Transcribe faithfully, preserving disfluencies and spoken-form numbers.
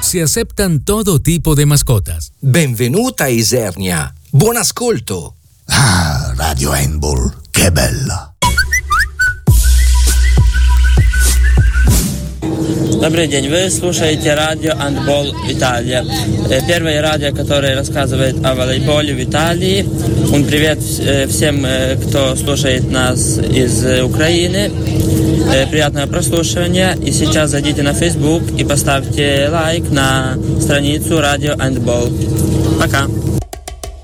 Se aceptan todo tipo de mascotas. Benvenuta Isernia. Buon ascolto. Ah, Radio Handball, che bella. Добрый день, вы слушаете радио Handball Италия. Первое радио, которое рассказывает о волейболе в Италии. Un привет всем, кто слушает нас из Украины. Приятного прослушивания. И сейчас зайдите на Facebook и поставьте лайк на страницу радио Handball. Пока.